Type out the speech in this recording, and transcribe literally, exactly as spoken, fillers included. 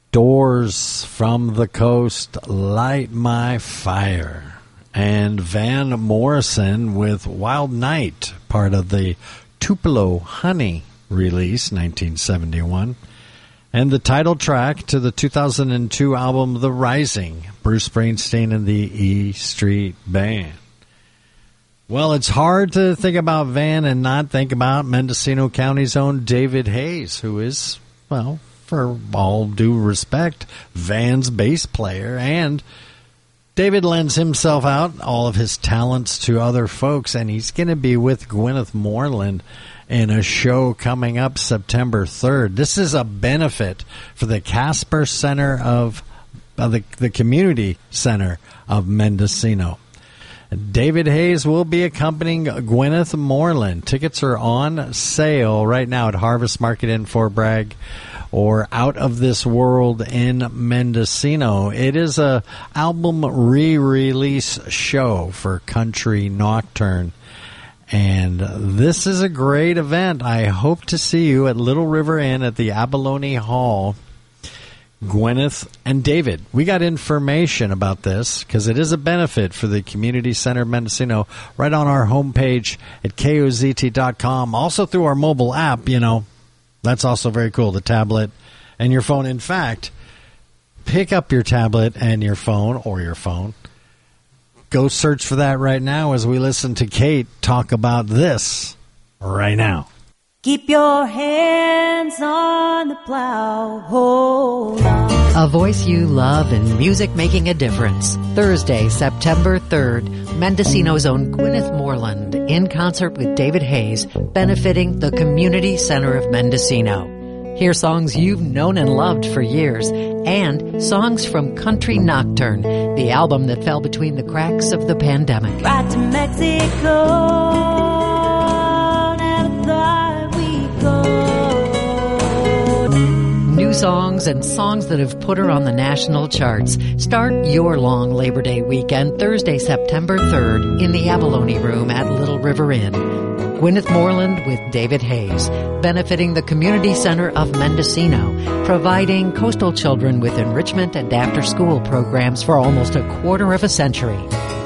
Doors from the Coast, Light My Fire. And Van Morrison with Wild Night, part of the Tupelo Honey release, nineteen seventy-one. And the title track to the two thousand two album, The Rising, Bruce Springsteen and the E Street Band. Well, it's hard to think about Van and not think about Mendocino County's own David Hayes, who is, well, for all due respect, Van's bass player. And David lends himself out, all of his talents, to other folks, and he's going to be with Gwyneth Moreland in a show coming up September third. This is a benefit for the Casper Center of, of the, the Community Center of Mendocino. David Hayes will be accompanying Gwyneth Moreland. Tickets are on sale right now at Harvest Market in Fort Bragg or Out of This World in Mendocino. It is a album re-release show for Country Nocturne. And this is a great event. I hope to see you at Little River Inn at the Abalone Hall. Gwyneth and David, we got information about this because it is a benefit for the Community Center of Mendocino right on our homepage at K O Z T dot com. Also through our mobile app, you know, that's also very cool, the tablet and your phone. In fact, pick up your tablet and your phone or your phone. Go search for that right now as we listen to Kate talk about this right now. Keep your hands on the plow, hold on. A voice you love and music making a difference. Thursday, September third, Mendocino's own Gwyneth Moreland in concert with David Hayes, benefiting the Community Center of Mendocino. Hear songs you've known and loved for years, and songs from Country Nocturne, the album that fell between the cracks of the pandemic. Right to Mexico, never thought we'd go. New songs and songs that have put her on the national charts. Start your long Labor Day weekend, Thursday, September third, in the Abalone Room at Little River Inn. Gwyneth Moreland with David Hayes, benefiting the Community Center of Mendocino, providing coastal children with enrichment and after-school programs for almost a quarter of a century.